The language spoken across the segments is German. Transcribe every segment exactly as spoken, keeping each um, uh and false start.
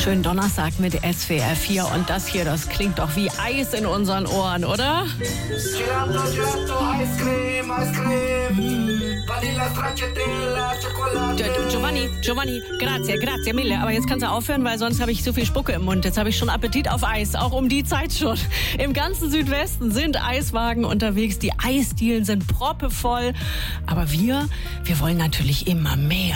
Schönen Donnerstag mit S W R vier und das hier, das klingt doch wie Eis in unseren Ohren, oder? Gelato, Gelato, Ice Cream, Ice Cream, Vanilla, Stracciatella, Schokolade. Gio- Giovanni, Giovanni, grazie, grazie mille. Aber jetzt kannst du aufhören, weil sonst habe ich so viel Spucke im Mund. Jetzt habe ich schon Appetit auf Eis, auch um die Zeit schon. Im ganzen Südwesten sind Eiswagen unterwegs, die Eisdielen sind proppevoll. Aber wir, wir wollen natürlich immer mehr.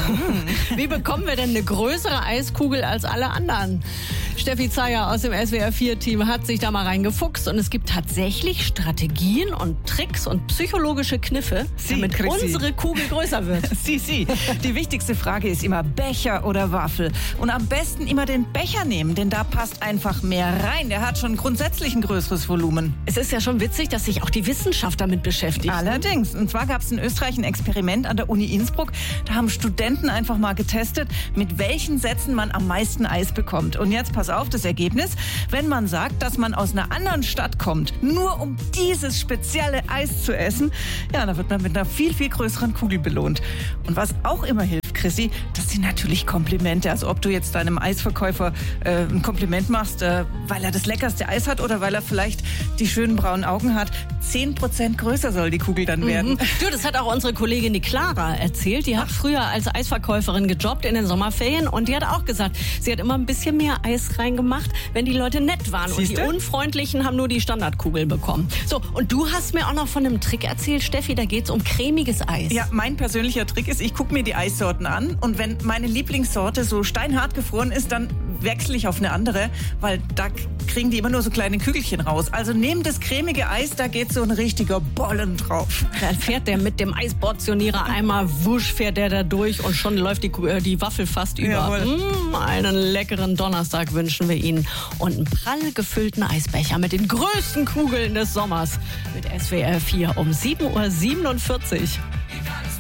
Mhm. Wie bekommen wir denn eine größere Eiskugel als alle anderen? Steffi Zeyer aus dem S W R vier Team hat sich da mal reingefuchst und es gibt tatsächlich Strategien und Tricks und psychologische Kniffe, Sie, damit Chrissy. unsere Kugel größer wird. Sie, Sie. Die wichtigste Frage ist immer Becher oder Waffel. Und am besten immer den Becher nehmen, denn da passt einfach mehr rein. Der hat schon grundsätzlich ein größeres Volumen. Es ist ja schon witzig, dass sich auch die Wissenschaft damit beschäftigt. Allerdings. Und zwar gab es in Österreich ein Experiment an der Uni Innsbruck. Da haben Studenten einfach mal getestet, mit welchen Sätzen man am meisten Eis bekommt. Und jetzt pass auf, das Ergebnis. Wenn man sagt, dass man aus einer anderen Stadt kommt, nur um dieses spezielle Eis zu essen, ja, dann wird man mit einer viel, viel größeren Kugel belohnt. Und was auch immer hilft, Chrissy, das sind natürlich Komplimente. Also ob du jetzt deinem Eisverkäufer äh, ein Kompliment machst, äh, weil er das leckerste Eis hat oder weil er vielleicht die schönen braunen Augen hat. Zehn Prozent größer soll die Kugel dann werden. Mhm. Du, das hat auch unsere Kollegin die Clara erzählt. Die hat Ach. früher als Eisverkäuferin gejobbt in den Sommerferien und die hat auch gesagt, sie hat immer ein bisschen mehr Eis reingemacht, wenn die Leute nett waren. Siehste? Und die Unfreundlichen haben nur die Standardkugel bekommen. So, und du hast mir auch noch von einem Trick erzählt, Steffi, da geht's um cremiges Eis. Ja, mein persönlicher Trick ist, ich gucke mir die Eissorten an und wenn meine Lieblingssorte so steinhart gefroren ist, dann wechsle ich auf eine andere, weil da kriegen die immer nur so kleine Kügelchen raus. Also neben das cremige Eis, da geht so ein richtiger Bollen drauf. Dann fährt der mit dem Eisportionierer einmal wusch, fährt der da durch und schon läuft die, äh, die Waffel fast über. Jawohl. Mm, einen leckeren Donnerstag wünschen wir Ihnen und einen prall gefüllten Eisbecher mit den größten Kugeln des Sommers mit S W R vier um sieben Uhr siebenundvierzig.